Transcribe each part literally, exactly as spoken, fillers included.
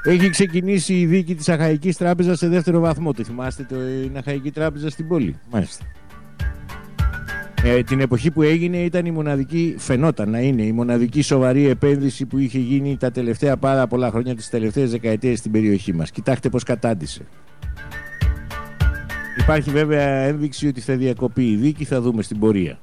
Έχει ξεκινήσει η δίκη της Αχαϊκής Τράπεζας σε δεύτερο βαθμό. Τη θυμάστε την Αχαϊκή Τράπεζα στην πόλη? Μάλιστα. Ε, την εποχή που έγινε ήταν η μοναδική, φαινόταν να είναι η μοναδική σοβαρή επένδυση που είχε γίνει τα τελευταία πάρα πολλά χρόνια, τις τελευταίες δεκαετίες στην περιοχή μας. Κοιτάξτε πως κατάντησε. Υπάρχει βέβαια ένδειξη ότι θα διακοπεί η δίκη, θα δούμε στην πορεία.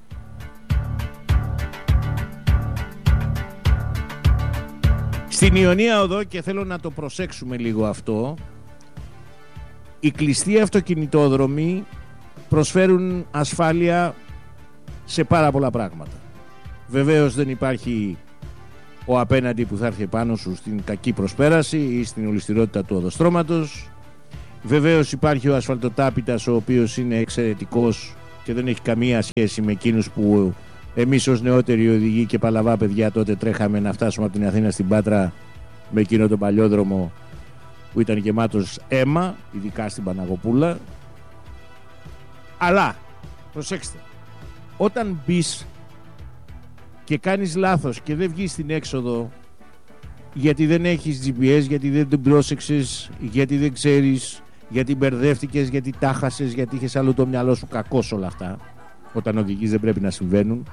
Στην Ιωνία Οδό, και θέλω να το προσέξουμε λίγο αυτό, οι κλειστοί αυτοκινητόδρομοι προσφέρουν ασφάλεια σε πάρα πολλά πράγματα. Βεβαίως δεν υπάρχει ο απέναντι που θα έρθει πάνω σου στην κακή προσπέραση ή στην ολισθηρότητα του οδοστρώματος. Βεβαίως υπάρχει ο ασφαλτοτάπητας, ο οποίος είναι εξαιρετικός και δεν έχει καμία σχέση με εκείνους που εμείς ως νεότεροι οδηγοί και παλαβά παιδιά τότε τρέχαμε να φτάσουμε από την Αθήνα στην Πάτρα με εκείνο τον παλιόδρομο που ήταν γεμάτος αίμα, ειδικά στην Παναγοπούλα. Αλλά, προσέξτε, όταν μπεις και κάνεις λάθος και δεν βγεις στην έξοδο γιατί δεν έχεις τζι πι ες, γιατί δεν την πρόσεξες, γιατί δεν ξέρεις, γιατί μπερδεύτηκες, γιατί τα χάσες, γιατί είχες άλλο το μυαλό σου κακός, όλα αυτά όταν οδηγείς δεν πρέπει να συμβαίνουν.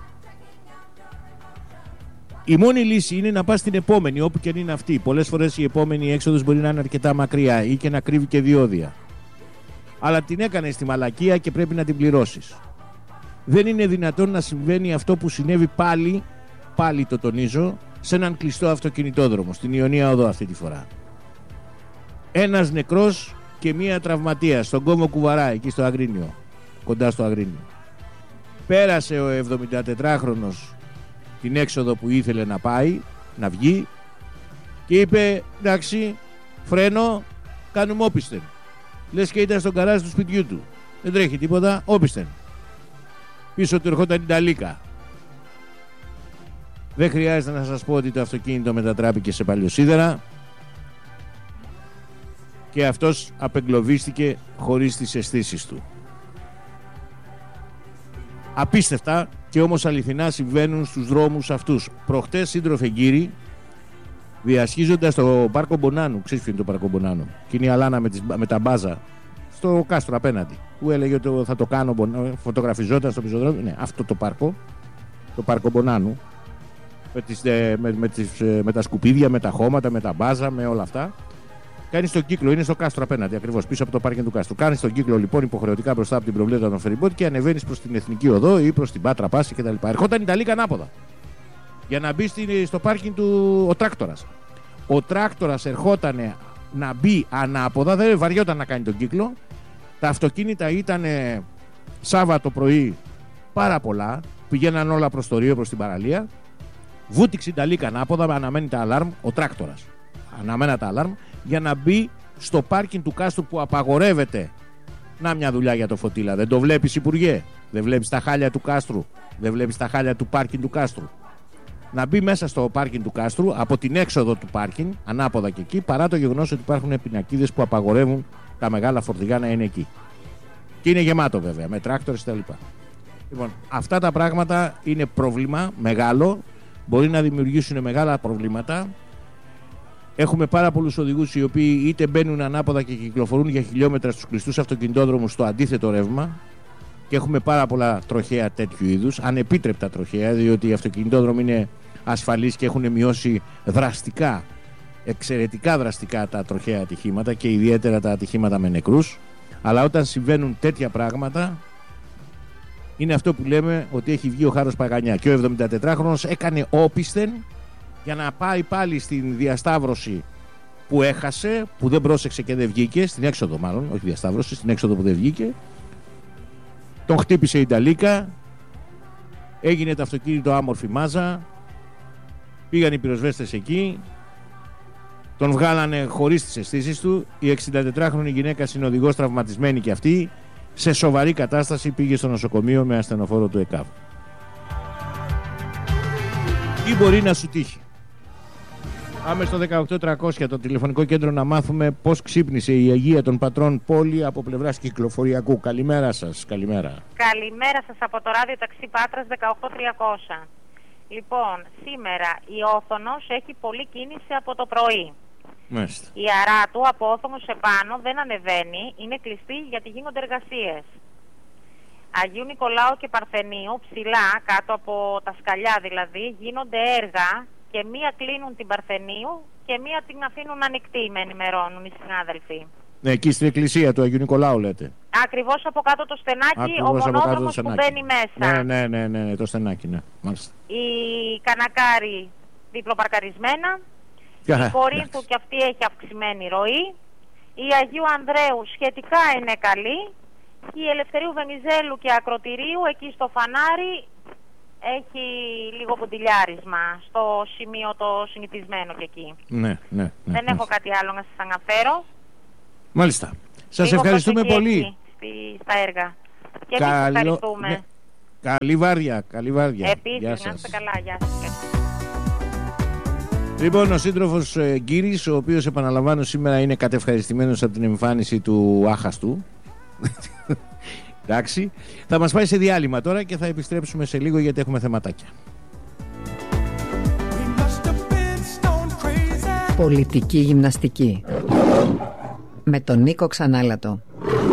Η μόνη λύση είναι να πας στην επόμενη, όπου και αν είναι αυτή. Πολλές φορές η επόμενη έξοδος μπορεί να είναι αρκετά μακριά ή και να κρύβει και διόδια. Αλλά την έκανες στη μαλακία και πρέπει να την πληρώσεις. Δεν είναι δυνατόν να συμβαίνει αυτό που συνέβη πάλι, πάλι το τονίζω, σε έναν κλειστό αυτοκινητόδρομο, στην Ιωνία Οδό αυτή τη φορά. Ένας νεκρός και μία τραυματία στον Κόμο Κουβαρά, εκεί στο Αγρίνιο, κοντά στο Αγρίνιο. Πέρασε ο εβδομηντατετράχρονος την έξοδο που ήθελε να πάει, να βγει, και είπε εντάξει, φρένο, κάνουμε όπισθεν. Λες και ήταν στον καράζ του σπιτιού του. Δεν τρέχει τίποτα, όπισθεν. Πίσω του ερχόταν η Ταλίκα. Δεν χρειάζεται να σας πω ότι το αυτοκίνητο μετατράπηκε σε παλιοσίδερα και αυτός απεγκλωβίστηκε χωρίς τις αισθήσεις του. Απίστευτα και όμως αληθινά συμβαίνουν στους δρόμους αυτούς. Προχτές, σύντροφε κύριοι, διασχίζοντας το πάρκο Μπονάνου, ξέρεις ποιο είναι το πάρκο Μπονάνου? Και είναι η Αλάνα με, τις, με τα μπάζα στο κάστρο απέναντι, που έλεγε ότι θα το κάνω, φωτογραφιζόταν στο πεζοδρόμιο. Ναι, αυτό το πάρκο, το πάρκο Μπονάνου, με, τις, με, με, τις, με τα σκουπίδια, με τα χώματα, με τα μπάζα, με όλα αυτά. Κάνει τον κύκλο, είναι στο κάστρο απέναντι, ακριβώς πίσω από το πάρκινγκ του κάστρου. Κάνει τον κύκλο λοιπόν υποχρεωτικά μπροστά από την προβλέτα των φεριμπότ και ανεβαίνει προς την Εθνική Οδό ή προς την Πάτρα Πάση κτλ. Ερχόταν η Ταλίκα ανάποδα για να μπει στο πάρκινγκ του ο τράκτορας. Ο τράκτορας ερχόταν να μπει ανάποδα, δεν βαριόταν να κάνει τον κύκλο. Τα αυτοκίνητα ήταν Σάββατο πρωί πάρα πολλά, πηγαίναν όλα προς το Ρίο, προς την παραλία. Βούτυξε η Ταλίκα ανάποδα, αναμένει τα αλάρμ, ο τράκτορας αναμένα τα αλάρμ για να μπει στο πάρκινγκ του κάστρου που απαγορεύεται. Να μια δουλειά για το Φωτίλα. Δεν το βλέπεις, Υπουργέ? Δεν βλέπεις τα χάλια του κάστρου? Δεν βλέπεις τα χάλια του πάρκινγκ του κάστρου? Να μπει μέσα στο πάρκινγκ του κάστρου από την έξοδο του πάρκινγκ, ανάποδα και εκεί, παρά το γεγονός ότι υπάρχουν πινακίδες που απαγορεύουν τα μεγάλα φορτηγά να είναι εκεί. Και είναι γεμάτο βέβαια, με τράκτορες κτλ. Λοιπόν, αυτά τα πράγματα είναι πρόβλημα μεγάλο, μπορεί να δημιουργήσουν μεγάλα προβλήματα. Έχουμε πάρα πολλούς οδηγούς οι οποίοι είτε μπαίνουν ανάποδα και κυκλοφορούν για χιλιόμετρα στους κλειστούς αυτοκινητόδρομους στο αντίθετο ρεύμα, και έχουμε πάρα πολλά τροχαία τέτοιου είδους, ανεπίτρεπτα τροχαία, διότι οι αυτοκινητόδρομοι είναι ασφαλείς και έχουν μειώσει δραστικά, εξαιρετικά δραστικά τα τροχαία ατυχήματα και ιδιαίτερα τα ατυχήματα με νεκρούς. Αλλά όταν συμβαίνουν τέτοια πράγματα, είναι αυτό που λέμε ότι έχει βγει ο χάρος παγανιά. Και ο εβδομηντατετράχρονος έκανε όπισθεν για να πάει πάλι στην διασταύρωση που έχασε, που δεν πρόσεξε και δεν βγήκε, στην έξοδο μάλλον, όχι διασταύρωση, στην έξοδο που δεν βγήκε. Τον χτύπησε η Ταλίκα, έγινε το αυτοκίνητο άμορφη μάζα, πήγαν οι πυροσβέστες εκεί, τον βγάλανε χωρίς τις αισθήσεις του. Η εξηντατετράχρονη γυναίκα συνοδηγός, τραυματισμένη και αυτή, σε σοβαρή κατάσταση, πήγε στο νοσοκομείο με ασθενοφόρο του ΕΚΑΒ. Τι μπορεί να σου τύχει? Πάμε στο δεκαοκτώ τριακόσια, το τηλεφωνικό κέντρο, να μάθουμε πώς ξύπνησε η Αγία των Πατρών πόλη από πλευράς κυκλοφοριακού. Καλημέρα σας. Καλημέρα. Καλημέρα σας από το ράδιο ταξί Πάτρας δεκαοκτώ τριακόσια. Λοιπόν, σήμερα η Όθωνος έχει πολλή κίνηση από το πρωί. Μάλιστα. Η αρά του από όθωμος επάνω δεν ανεβαίνει, είναι κλειστή γιατί γίνονται εργασίες. Αγίου Νικολάου και Παρθενίου, ψηλά, κάτω από τα σκαλιά δηλαδή, γίνονται έργα και μία κλείνουν την Παρθενίου και μία την αφήνουν ανοιχτή, με ενημερώνουν οι συνάδελφοι. Ναι, εκεί στην εκκλησία του Αγίου Νικολάου λέτε. Ακριβώς από κάτω το στενάκι, Ακριβώς ο μονόδρομος που μπαίνει μέσα. Ναι, ναι, ναι, ναι, ναι, το στενάκι, ναι. Μάλιστα. Η Κανακάρη διπλοπαρκαρισμένα. Η Κορίνθου και αυτή έχει αυξημένη ροή. Η Αγίου Ανδρέου σχετικά είναι καλή. Και η Ελευθερίου Βενιζέλου και Ακροτηρίου εκεί στο φανάρι έχει λίγο ποντιλιάρισμα στο σημείο το συνηθισμένο και εκεί. Ναι, ναι, ναι. Δεν ναι. έχω κάτι άλλο να σας αναφέρω. Μάλιστα. Σας λίγο ευχαριστούμε πολύ. Στη, στα έργα. Και εμείς Καλό... ευχαριστούμε. Ναι. Καλή βάρδια, καλή βάρδια. Επίσης, να είστε καλά. Γεια σας. Λοιπόν, ο σύντροφος ε, Γκύρης, ο οποίος επαναλαμβάνω σήμερα είναι κατευχαριστημένος από την εμφάνιση του άχαστου. Εντάξει, θα μας πάει σε διάλειμμα τώρα και θα επιστρέψουμε σε λίγο γιατί έχουμε θεματάκια. Πολιτική γυμναστική με τον Νίκο Ξανάλατο.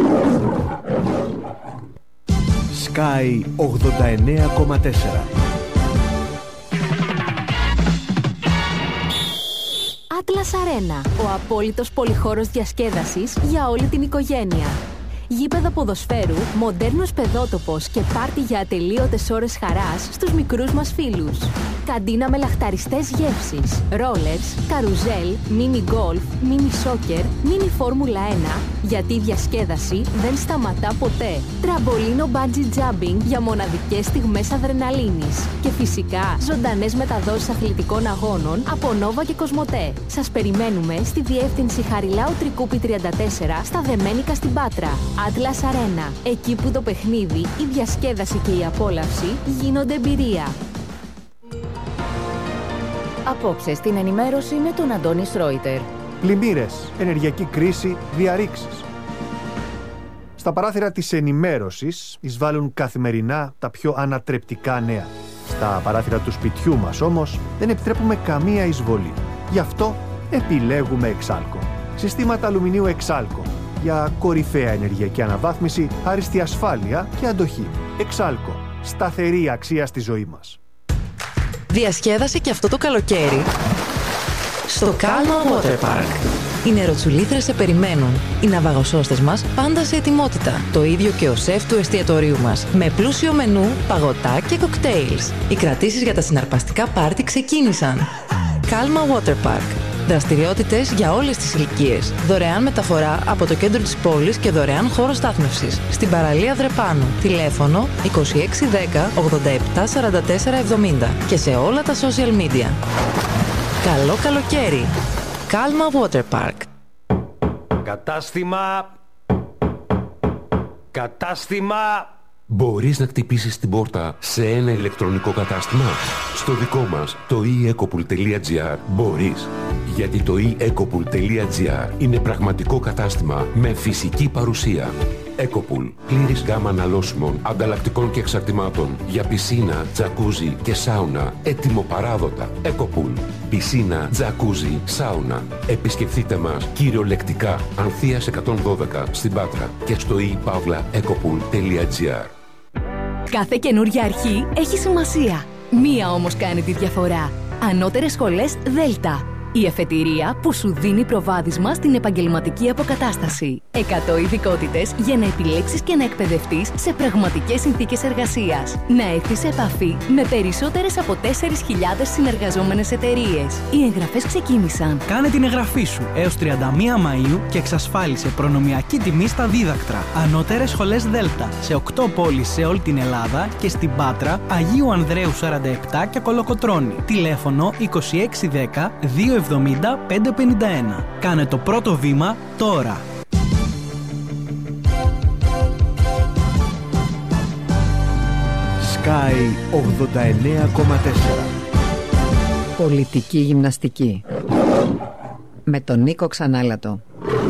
Sky ογδόντα εννέα κόμμα τέσσερα. Atlas Arena, ο απόλυτος πολυχώρος διασκέδασης για όλη την οικογένεια. Γήπεδο ποδοσφαίρου, μοντέρνος παιδότοπος και πάρτι για ατελείωτες ώρες χαράς στους μικρούς μας φίλους. Καντίνα με λαχταριστές γεύσεις, ρόλερς, καρουζέλ, μίνι γκολφ, μίνι σόκερ, μίνι φόρμουλα ένα, γιατί η διασκέδαση δεν σταματά ποτέ. Τραμπολίνο bungee jumping για μοναδικές στιγμές αδρεναλίνης. Και φυσικά ζωντανές μεταδόσεις αθλητικών αγώνων από Νόβα και Κοσμοτέ. Σας περιμένουμε στη διεύθυνση Χαριλάου Τρικούπη τριάντα τέσσερα στα Δεμένικα στην Πάτρα. Atlas Arena, εκεί που το παιχνίδι, η διασκέδαση και η απόλαυση γίνονται εμπειρία. Απόψε στην ενημέρωση με τον Αντώνη Σρόιτερ. Πλημμύρες, ενεργειακή κρίση, διαρρήξεις. Στα παράθυρα της ενημέρωσης εισβάλλουν καθημερινά τα πιο ανατρεπτικά νέα. Στα παράθυρα του σπιτιού μας όμως δεν επιτρέπουμε καμία εισβολή. Γι' αυτό επιλέγουμε Εξάλκο. Συστήματα αλουμινίου Εξάλκο. Για κορυφαία ενεργειακή αναβάθμιση, άριστη ασφάλεια και αντοχή. Εξάλκο. Σταθερή αξία στη ζωή μας. Διασκέδασε και αυτό το καλοκαίρι στο Calma Water Park. Οι νεροτσουλήθρες σε περιμένουν. Οι ναυαγοσώστες μας πάντα σε ετοιμότητα. Το ίδιο και ο σεφ του εστιατορίου μας. Με πλούσιο μενού, παγωτά και κοκτέιλς. Οι κρατήσεις για τα συναρπαστικά πάρτι ξεκίνησαν. Calma Water Park. Δραστηριότητες για όλες τις ηλικίες. Δωρεάν μεταφορά από το κέντρο της πόλης και δωρεάν χώρο στάθμευσης. Στην παραλία Δρεπάνου. Τηλέφωνο είκοσι έξι δέκα ογδόντα επτά σαράντα τέσσερα εβδομήντα και σε όλα τα social media. Καλό καλοκαίρι. Calma Water Park. Κατάστημα. Κατάστημα. Μπορείς να χτυπήσεις την πόρτα σε ένα ηλεκτρονικό κατάστημα. Στο δικό μας, το e ecopool τελεία gr, μπορείς. Γιατί το e ecopool τελεία gr είναι πραγματικό κατάστημα με φυσική παρουσία. Ecopool, πλήρης γάμα αναλώσιμων, ανταλλακτικών και εξαρτημάτων για πισίνα, τζακούζι και σάουνα, έτοιμο παράδοτα. Ecopool, πισίνα, τζακούζι, σάουνα. Επισκεφτείτε μας κυριολεκτικά Ανθείας εκατόν δώδεκα στην Πάτρα και στο e pavla ecopool τελεία gr. Κάθε καινούργια αρχή έχει σημασία. Μία όμως κάνει τη διαφορά. Ανώτερες σχολές Δέλτα. Η εφετηρία που σου δίνει προβάδισμα στην επαγγελματική αποκατάσταση. εκατό ειδικότητες για να επιλέξεις και να εκπαιδευτείς σε πραγματικές συνθήκες εργασίας. Να έρθεις σε επαφή με περισσότερες από τέσσερις χιλιάδες συνεργαζόμενες εταιρείες. Οι εγγραφές ξεκίνησαν. Κάνε την εγγραφή σου έως τριάντα μία Μαΐου και εξασφάλισε προνομιακή τιμή στα δίδακτρα. Ανώτερες σχολές Δέλτα σε οκτώ πόλεις σε όλη την Ελλάδα και στην Πάτρα, Αγίου Ανδρέου σαράντα επτά και Κολοκοτρώνη. Τηλέφωνο είκοσι έξι δέκα δύο εβδομήντα πέντε πενήντα ένα. Κάνε το πρώτο βήμα τώρα. Sky ογδόντα εννέα κόμμα τέσσερα. Πολιτική γυμναστική με τον Νίκο Ξανάλατο.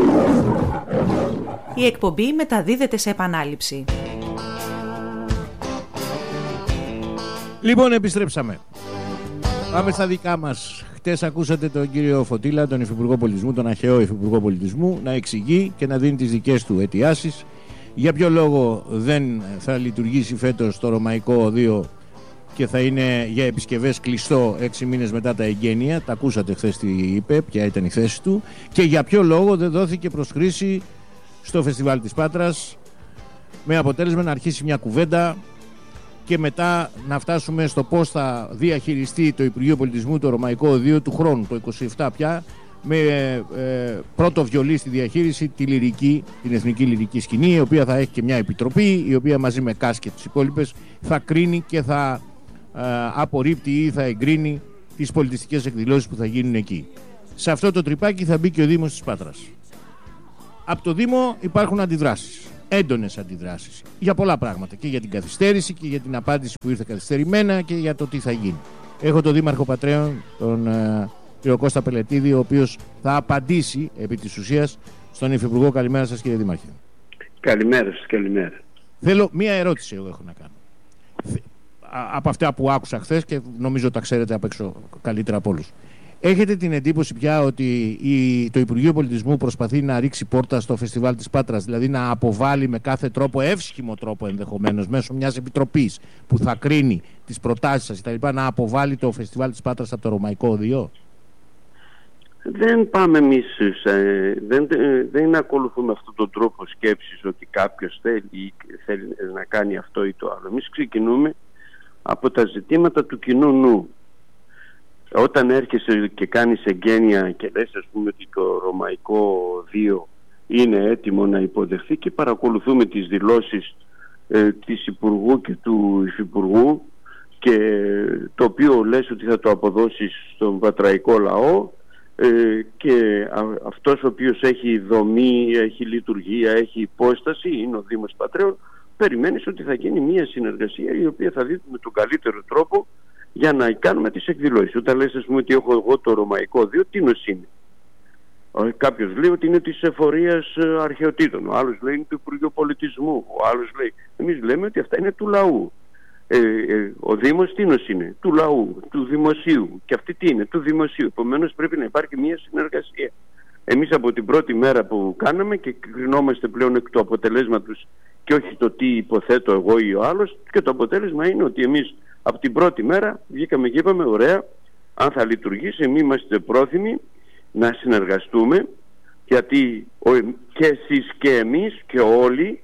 Η εκπομπή μεταδίδεται σε επανάληψη. Λοιπόν, επιστρέψαμε. Πάμε στα δικά μας. Χτες ακούσατε τον κύριο Φωτήλα, τον Υφυπουργό Πολιτισμού, τον αρχαίο Υφυπουργό Πολιτισμού, να εξηγεί και να δίνει τις δικές του αιτιάσεις για ποιο λόγο δεν θα λειτουργήσει φέτος το Ρωμαϊκό Οδείο και θα είναι για επισκευές κλειστό έξι μήνες μετά τα εγγένεια. Τα ακούσατε χθες τι είπε, ποια ήταν η θέση του, και για ποιο λόγο δεν δόθηκε προς χρήση στο Φεστιβάλ της Πάτρας, με αποτέλεσμα να αρχίσει μια κουβέντα και μετά να φτάσουμε στο πώς θα διαχειριστεί το Υπουργείο Πολιτισμού το Ρωμαϊκό Οδείο του χρόνου, το είκοσι επτά πια, με ε, πρώτο βιολί στη διαχείριση τη λυρική, την Εθνική Λυρική Σκηνή, η οποία θα έχει και μια επιτροπή, η οποία μαζί με ΚΑΣ και τις υπόλοιπες θα κρίνει και θα ε, απορρίπτει ή θα εγκρίνει τις πολιτιστικές εκδηλώσεις που θα γίνουν εκεί. Σε αυτό το τρυπάκι θα μπει και ο Δήμος της Πάτρας. Από το Δήμο υπάρχουν αντιδράσεις, έντονες αντιδράσεις για πολλά πράγματα, και για την καθυστέρηση και για την απάντηση που ήρθε καθυστερημένα και για το τι θα γίνει. Έχω τον Δήμαρχο Πατρέων, τον ε, κ. Κώστα Πελετίδη, ο οποίος θα απαντήσει επί της ουσίας στον Υφυπουργό. Καλημέρα σας, κύριε Δήμαρχε. Καλημέρα σας, καλημέρα. Θέλω μία ερώτηση εγώ έχω να κάνω. Από αυτά που άκουσα χθες και νομίζω τα ξέρετε απ' έξω καλύτερα από όλους. Έχετε την εντύπωση πια ότι η, το Υπουργείο Πολιτισμού προσπαθεί να ρίξει πόρτα στο Φεστιβάλ της Πάτρας, δηλαδή να αποβάλει με κάθε τρόπο, εύσχυμο τρόπο ενδεχομένως, μέσω μιας επιτροπής που θα κρίνει τις προτάσεις σας κτλ., να αποβάλει το Φεστιβάλ της Πάτρας από το Ρωμαϊκό Οδείο? Δεν πάμε εμείς, δεν, δεν ακολουθούμε αυτόν τον τρόπο σκέψης ότι κάποιος θέλει, θέλει να κάνει αυτό ή το άλλο. Εμείς ξεκινούμε από τα ζητήματα του κοινού νου. Όταν έρχεσαι και κάνεις εγγένεια και λες, ας πούμε, ότι το Ρωμαϊκό Οδείο είναι έτοιμο να υποδεχθεί, και παρακολουθούμε τις δηλώσεις ε, της Υπουργού και του Υφυπουργού, και το οποίο λες ότι θα το αποδώσεις στον πατραϊκό λαό, ε, και α, αυτός ο οποίος έχει δομή, έχει λειτουργία, έχει υπόσταση, είναι ο Δήμος Πατρέων, περιμένεις ότι θα γίνει μια συνεργασία η οποία θα δει με τον καλύτερο τρόπο για να κάνουμε τις εκδηλώσεις. Όταν λες, ας πούμε, ότι έχω εγώ το Ρωμαϊκό Οδείο, τι νος είναι? Κάποιος λέει ότι είναι της Εφορίας Αρχαιοτήτων, ο άλλος λέει είναι του Υπουργείου Πολιτισμού, ο άλλος λέει. Εμείς λέμε ότι αυτά είναι του λαού. Ε, ε, ο Δήμος τι νος είναι? Του λαού, του δημοσίου. Και αυτή τι είναι? Του δημοσίου. Επομένως πρέπει να υπάρχει μια συνεργασία. Εμείς από την πρώτη μέρα που κάναμε, και κρινόμαστε πλέον εκ του αποτελέσματος και όχι το τι υποθέτω εγώ ή ο άλλος, και το αποτέλεσμα είναι ότι εμείς από την πρώτη μέρα βγήκαμε και είπαμε, ωραία, αν θα λειτουργήσει, εμείς είμαστε πρόθυμοι να συνεργαστούμε, γιατί και εσείς και εμείς και όλοι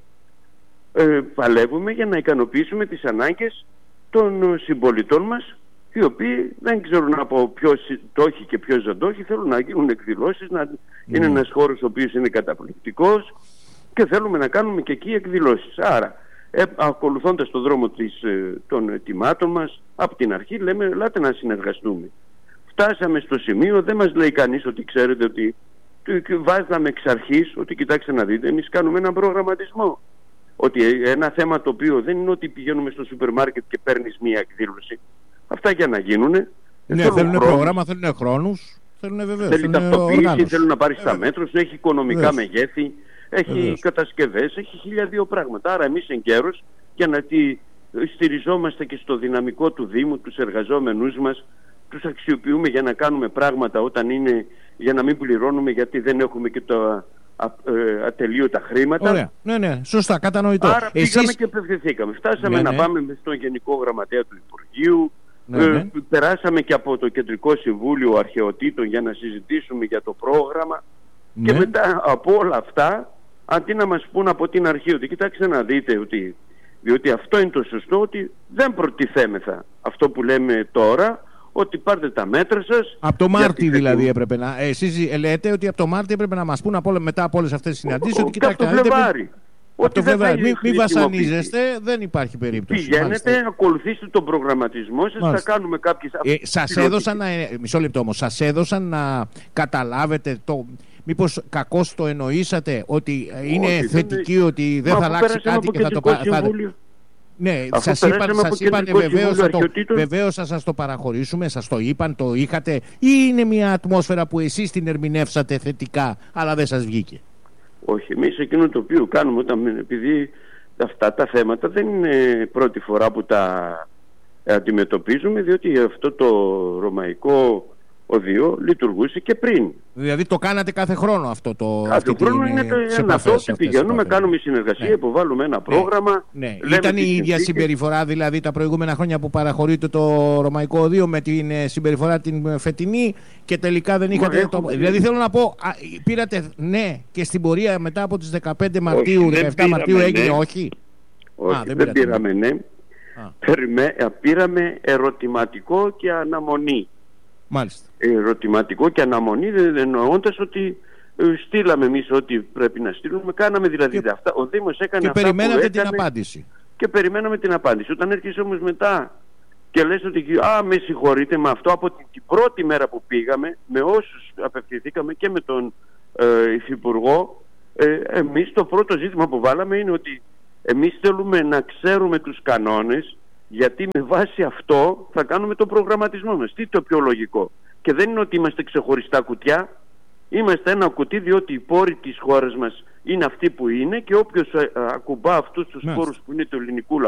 ε, παλεύουμε για να ικανοποιήσουμε τις ανάγκες των συμπολιτών μας, οι οποίοι δεν ξέρουν από ποιος το έχει και ποιος δεν το έχει, θέλουν να γίνουν εκδηλώσεις, να mm. είναι ένας χώρος ο οποίος είναι καταπληκτικός, και θέλουμε να κάνουμε και εκεί εκδηλώσεις. Άρα, ε, ακολουθώντας τον δρόμο της, ε, των ετοιμάτων μας, από την αρχή λέμε, ελάτε να συνεργαστούμε. Φτάσαμε στο σημείο, δεν μας λέει κανείς ότι ξέρετε ότι βάζαμε εξ αρχής ότι κοιτάξτε να δείτε, εμείς κάνουμε έναν προγραμματισμό. Ότι ένα θέμα το οποίο δεν είναι ότι πηγαίνουμε στο σούπερ μάρκετ και παίρνεις μία εκδήλωση. Αυτά για να γίνουνε. Ναι, θέλουν, θέλουν πρόγραμμα, θέλουν χρόνους, θέλουν βεβαίως. Θέλει ταυτοποίηση, θέλουν να πάρεις τα μέτρα, έχει οικονομικά βεβαίως. μεγέθη, έχει βεβαίως. κατασκευές, έχει χίλια δύο πράγματα. Άρα εμείς εγκαίρως, για να τη στηριζόμαστε και στο δυναμικό του Δήμου, τους εργαζόμενους μας, τους αξιοποιούμε για να κάνουμε πράγματα όταν είναι, για να μην πληρώνουμε γιατί δεν έχουμε και τα α, ε, ατελείωτα χρήματα. Ωραία. Ναι, ναι, σωστά, κατανοητό. Άρα Εσείς... πήγαμε και απευθυνθήκαμε. Φτάσαμε ναι, να ναι. πάμε στον Γενικό Γραμματέα του Υπουργείου. Ναι, ναι. Ε, περάσαμε και από το Κεντρικό Συμβούλιο Αρχαιοτήτων για να συζητήσουμε για το πρόγραμμα. Ναι. Και μετά από όλα αυτά, αντί να μας πούν από την αρχή ότι κοιτάξτε να δείτε ότι, διότι αυτό είναι το σωστό, ότι δεν προτιθέμεθα αυτό που λέμε τώρα, ότι πάρτε τα μέτρα σας. Από το Μάρτι δηλαδή έπρεπε να... Εσείς λέτε ότι από το Μάρτι έπρεπε να μας πούν από, μετά από όλες αυτές τις συναντήσεις ότι κοιτάξτε... Από το Φλεβάρι. Από το Φλεβάρι. Μην μη βασανίζεστε, δεν υπάρχει περίπτωση. Πηγαίνετε, μάλιστα. ακολουθήστε τον προγραμματισμό σας, μάλιστα. θα κάνουμε κάποιες... Ε, σας έδωσαν, να, μισό λεπτό όμως, σας έδωσαν να καταλάβετε το... Μήπως κακώς το εννοήσατε ότι είναι όχι, θετική, δεν... ότι δεν Μα θα αλλάξει κάτι και θα το... Θα... Ναι, σας είπαν, σας είπαν βεβαίως, θα το, βεβαίως θα σας το παραχωρήσουμε, σας το είπαν, το είχατε, ή είναι μια ατμόσφαιρα που εσείς την ερμηνεύσατε θετικά αλλά δεν σας βγήκε? Όχι, εμείς εκείνο το οποίο κάνουμε όταν, επειδή αυτά τα θέματα δεν είναι πρώτη φορά που τα αντιμετωπίζουμε, διότι αυτό το ρωμαϊκό οδείο λειτουργούσε και πριν. Δηλαδή το κάνατε κάθε χρόνο αυτό το... Κάθε χρόνο είναι το, ένα αυτό ότι πηγαίνουμε, κάνουμε συνεργασία, ναι. υποβάλλουμε ένα πρόγραμμα. Ναι. Ναι. Ήταν η ίδια συμπεριφορά δηλαδή τα προηγούμενα χρόνια που παραχωρείται το ρωμαϊκό οδείο με την συμπεριφορά την φετινή και τελικά δεν είχατε... Μα, το... έχουμε... Δηλαδή θέλω να πω, α, πήρατε ναι και στην πορεία μετά από τις δεκαπέντε Μαρτίου, όχι, δεκαεπτά Μαρτίου έγινε ναι. όχι. Όχι, α, δεν, δεν πήραμε ναι. Περιμέ, πήραμε ερωτηματικό και αναμονή. Μάλιστα. Ερωτηματικό και αναμονή, εννοώντας ότι ε, στείλαμε εμείς ό,τι πρέπει να στείλουμε. Κάναμε δηλαδή και, αυτά. Ο Δήμος έκανε και αυτά περιμένατε που έκανε, την απάντηση. Και περιμέναμε την απάντηση. Όταν έρχεσαι όμως μετά και λες ότι α, με συγχωρείτε με αυτό, από την, την πρώτη μέρα που πήγαμε, με όσους απευθυνθήκαμε και με τον ε, Υφυπουργό, ε, εμείς το πρώτο ζήτημα που βάλαμε είναι ότι εμείς θέλουμε να ξέρουμε τους κανόνες, γιατί με βάση αυτό θα κάνουμε τον προγραμματισμό μας. Τι το πιο λογικό. Και δεν είναι ότι είμαστε ξεχωριστά κουτιά. Είμαστε ένα κουτί, διότι οι πόροι της χώρας μας είναι αυτοί που είναι και όποιος ακουμπά αυτούς τους πόρους που είναι του ελληνικού λαού